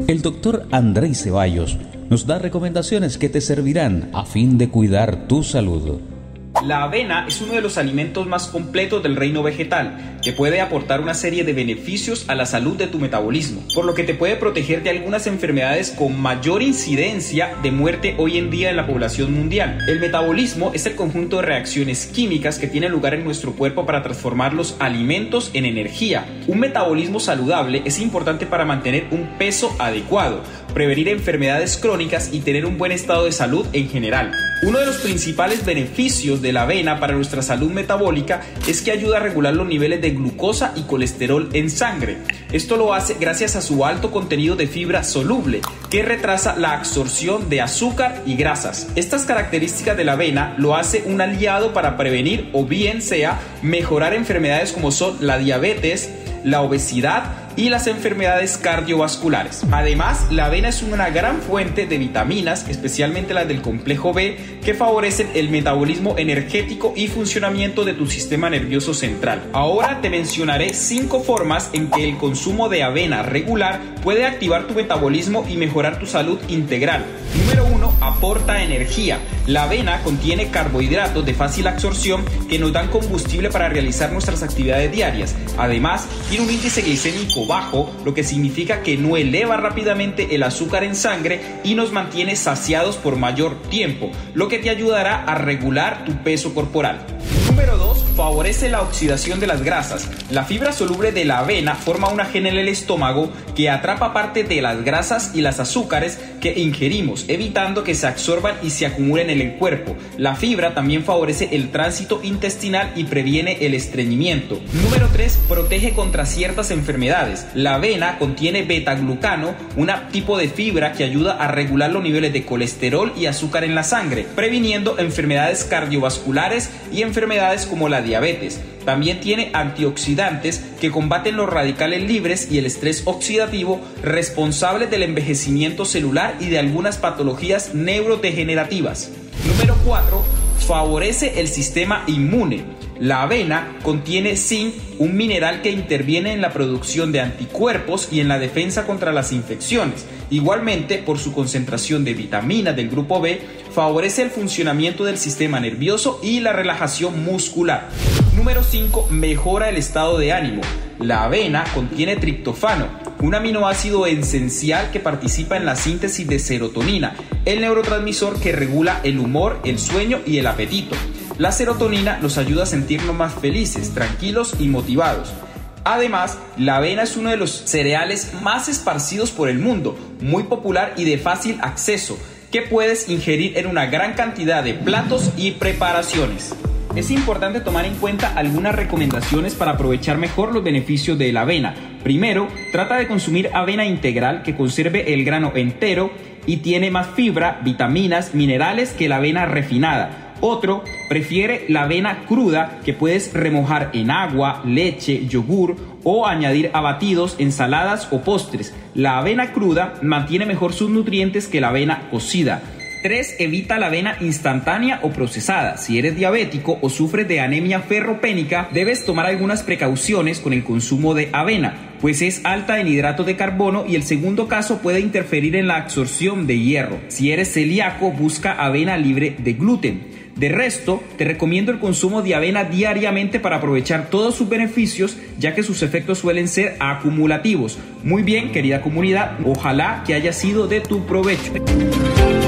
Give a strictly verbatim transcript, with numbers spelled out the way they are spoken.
El doctor Andrei Ceballos nos da recomendaciones que te servirán a fin de cuidar tu salud. La avena es uno de los alimentos más completos del reino vegetal, que puede aportar una serie de beneficios a la salud de tu metabolismo, por lo que te puede proteger de algunas enfermedades con mayor incidencia de muerte hoy en día en la población mundial. El metabolismo es el conjunto de reacciones químicas que tienen lugar en nuestro cuerpo para transformar los alimentos en energía. Un metabolismo saludable es importante para mantener un peso adecuado, prevenir enfermedades crónicas y tener un buen estado de salud en general. Uno de los principales beneficios de la avena para nuestra salud metabólica es que ayuda a regular los niveles de glucosa y colesterol en sangre. Esto lo hace gracias a su alto contenido de fibra soluble, que retrasa la absorción de azúcar y grasas. Estas características de la avena lo hace un aliado para prevenir o bien sea mejorar enfermedades como son la diabetes, la obesidad y las enfermedades cardiovasculares. Además, la avena es una gran fuente de vitaminas, especialmente las del complejo B, que favorecen el metabolismo energético y funcionamiento de tu sistema nervioso central. Ahora te mencionaré cinco formas en que el consumo de avena regular puede activar tu metabolismo y mejorar tu salud integral. Número uno. Aporta energía. La avena contiene carbohidratos de fácil absorción que nos dan combustible para realizar nuestras actividades diarias. Además, tiene un índice glicémico bajo, lo que significa que no eleva rápidamente el azúcar en sangre y nos mantiene saciados por mayor tiempo, lo que te ayudará a regular tu peso corporal. Número dos. Favorece la oxidación de las grasas. La fibra soluble de la avena forma una gel en el estómago que atrapa parte de las grasas y las azúcares que ingerimos, evitando que se absorban y se acumulen en el cuerpo. La fibra también favorece el tránsito intestinal y previene el estreñimiento. Número tres. Protege contra ciertas enfermedades. La avena contiene beta-glucano, un tipo de fibra que ayuda a regular los niveles de colesterol y azúcar en la sangre, previniendo enfermedades cardiovasculares y enfermedades como la diabetes. También tiene antioxidantes que combaten los radicales libres y el estrés oxidativo responsables del envejecimiento celular y de algunas patologías neurodegenerativas. Número cuatro. Favorece el sistema inmune. La avena contiene zinc, un mineral que interviene en la producción de anticuerpos y en la defensa contra las infecciones. Igualmente, por su concentración de vitaminas del grupo B, favorece el funcionamiento del sistema nervioso y la relajación muscular. Número cinco. Mejora el estado de ánimo. La avena contiene triptófano, un aminoácido esencial que participa en la síntesis de serotonina, el neurotransmisor que regula el humor, el sueño y el apetito. La serotonina nos ayuda a sentirnos más felices, tranquilos y motivados. Además, la avena es uno de los cereales más esparcidos por el mundo, muy popular y de fácil acceso, que puedes ingerir en una gran cantidad de platos y preparaciones. Es importante tomar en cuenta algunas recomendaciones para aprovechar mejor los beneficios de la avena. Primero, trata de consumir avena integral que conserve el grano entero y tiene más fibra, vitaminas, minerales que la avena refinada. Otro, prefiere la avena cruda que puedes remojar en agua, leche, yogur o añadir a batidos, ensaladas o postres. La avena cruda mantiene mejor sus nutrientes que la avena cocida. tres. Evita la avena instantánea o procesada. Si eres diabético o sufres de anemia ferropénica, debes tomar algunas precauciones con el consumo de avena, pues es alta en hidratos de carbono y el segundo caso puede interferir en la absorción de hierro. Si eres celíaco, busca avena libre de gluten. De resto, te recomiendo el consumo de avena diariamente para aprovechar todos sus beneficios, ya que sus efectos suelen ser acumulativos. Muy bien, querida comunidad, ojalá que haya sido de tu provecho.